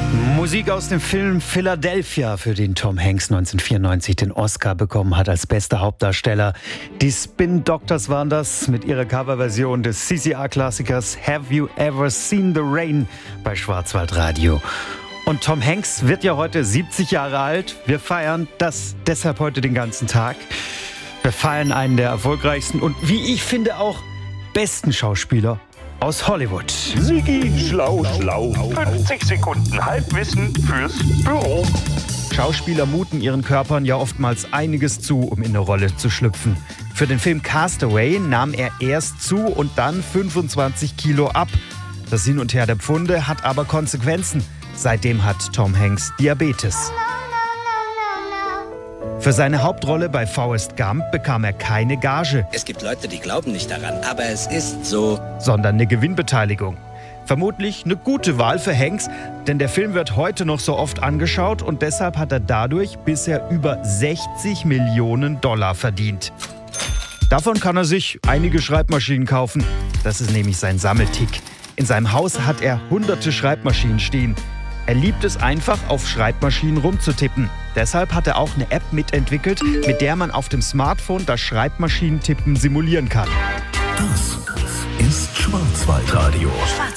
Musik aus dem Film Philadelphia, für den Tom Hanks 1994 den Oscar bekommen hat als bester Hauptdarsteller. Die Spin Doctors waren das mit ihrer Coverversion des CCR-Klassikers Have You Ever Seen the Rain bei Schwarzwaldradio. Und Tom Hanks wird ja heute 70 Jahre alt. Wir feiern das deshalb heute den ganzen Tag. Wir feiern einen der erfolgreichsten und, wie ich finde, auch besten Schauspieler aus Hollywood. Sigi Schlau Schlau. 50 Sekunden Halbwissen fürs Büro. Schauspieler muten ihren Körpern ja oftmals einiges zu, um in eine Rolle zu schlüpfen. Für den Film Castaway nahm er erst zu und dann 25 Kilo ab. Das Hin und Her der Pfunde hat aber Konsequenzen. Seitdem hat Tom Hanks Diabetes. Für seine Hauptrolle bei Forrest Gump bekam er keine Gage. Es gibt Leute, die glauben nicht daran, aber es ist so. Sondern eine Gewinnbeteiligung. Vermutlich eine gute Wahl für Hanks, denn der Film wird heute noch so oft angeschaut und deshalb hat er dadurch bisher über 60 Millionen Dollar verdient. Davon kann er sich einige Schreibmaschinen kaufen. Das ist nämlich sein Sammeltick. In seinem Haus hat er hunderte Schreibmaschinen stehen. Er liebt es einfach, auf Schreibmaschinen rumzutippen. Deshalb hat er auch eine App mitentwickelt, mit der man auf dem Smartphone das Schreibmaschinentippen simulieren kann. Das ist Schwarzwaldradio.